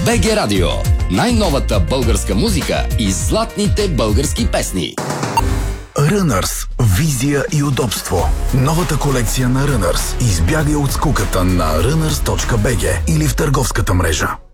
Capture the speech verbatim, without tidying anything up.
би джи Радио. Най-новата българска музика и златните български песни. Runners. Визия и удобство. Новата колекция на Runners. Избягай от скуката на runners точка би джи или в търговската мрежа.